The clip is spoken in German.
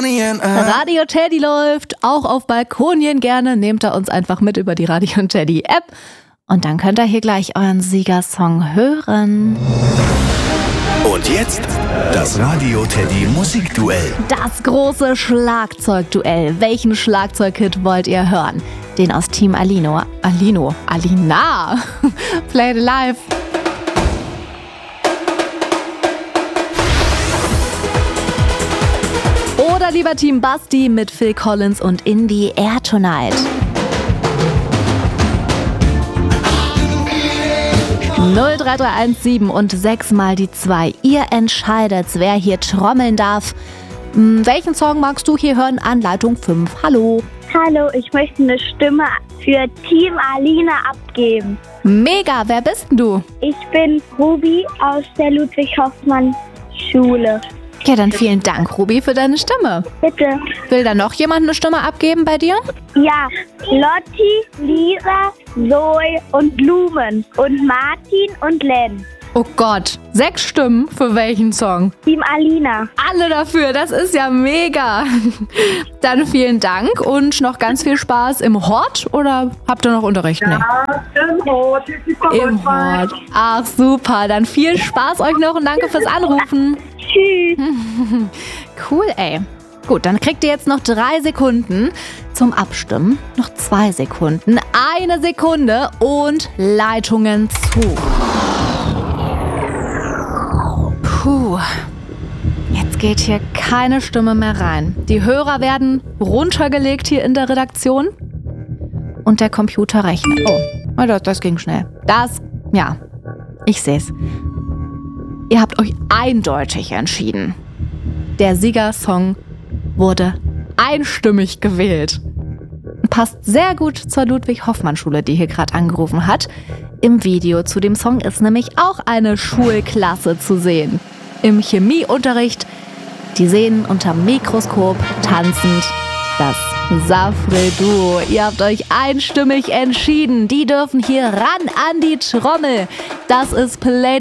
Balkonien. Radio Teddy läuft auch auf Balkonien gerne. Nehmt ihr uns einfach mit über die Radio Teddy App. Und dann könnt ihr hier gleich euren Siegersong hören. Und jetzt das Radio Teddy Musikduell. Das große Schlagzeugduell. Welchen Schlagzeughit wollt ihr hören? Den aus Team Alina. Play it live. Oder lieber Team Basti mit Phil Collins und In the Air Tonight. 03317 und 6 mal die 2. Ihr entscheidet, wer hier trommeln darf. Welchen Song magst du hier hören? Anleitung 5. Hallo. Hallo, ich möchte eine Stimme für Team Alina abgeben. Mega, wer bist denn du? Ich bin Ruby aus der Ludwig-Hoffmann-Schule. Ja, dann vielen Dank, Ruby, für deine Stimme. Bitte. Will da noch jemand eine Stimme abgeben bei dir? Ja, Lotti, Lisa, Zoe und Blumen und Martin und Len. Oh Gott, 6 Stimmen für welchen Song? Team Alina. Alle dafür, das ist ja mega. Dann vielen Dank und noch ganz viel Spaß im Hort oder habt ihr noch Unterricht? Nee. Ja, im Hort. Im Hort. Ach super, dann viel Spaß euch noch und danke fürs Anrufen. Tschüss. Cool, ey. Gut, dann kriegt ihr jetzt noch 3 Sekunden zum Abstimmen. Noch 2 Sekunden, 1 Sekunde und Leitungen zu. Puh, jetzt geht hier keine Stimme mehr rein. Die Hörer werden runtergelegt hier in der Redaktion und der Computer rechnet. Oh, das ging schnell. Ich seh's. Ihr habt euch eindeutig entschieden. Der Siegersong wurde einstimmig gewählt. Passt sehr gut zur Ludwig-Hoffmann-Schule, die hier gerade angerufen hat. Im Video zu dem Song ist nämlich auch eine Schulklasse zu sehen. Im Chemieunterricht, die sehen unterm Mikroskop tanzend das Safre-Duo. Ihr habt euch einstimmig entschieden. Die dürfen hier ran an die Trommel. Das ist Play